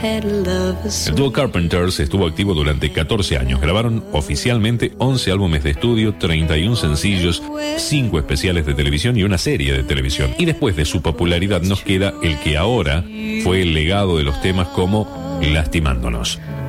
El dúo Carpenters estuvo activo durante 14 años. Grabaron oficialmente 11 álbumes de estudio, 31 sencillos, 5 especiales de televisión y una serie de televisión. Y después de su popularidad nos queda el que ahora fue el legado de los temas como Lastimándonos.